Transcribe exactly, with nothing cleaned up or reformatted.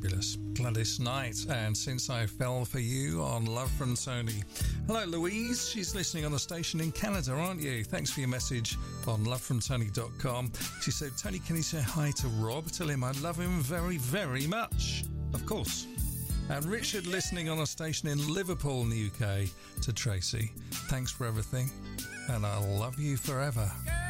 fabulous. Gladys Knight and Since I Fell For You on Love from Tony. Hello, Louise. She's listening on the station in Canada, aren't you? Thanks for your message on love from tony dot com. She said, Tony, can you say hi to Rob? Tell him I love him very, very much. Of course. And Richard listening on a station in Liverpool in the U K to Tracy. Thanks for everything. And I'll love you forever.